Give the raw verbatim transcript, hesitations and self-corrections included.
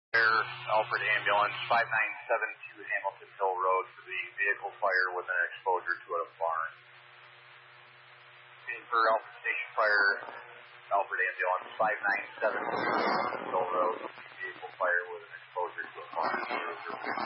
Air, Alfred Ambulance, five nine seven two Hamilton Hill Road for the vehicle fire with an exposure to a barn. And for Alfred Station Fire, Alfred Ambulance, five nine seven two Hamilton Hill Road, vehicle fire with an exposure to a barn.